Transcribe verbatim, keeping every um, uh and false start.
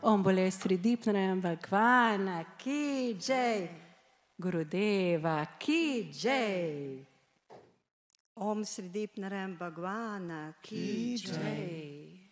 Om Bole Sri Deepnarayana Bhagwan Ki Jai. Gurudeva Ki Jai. Om Sri Deepnarayana Bhagwan Ki Jai.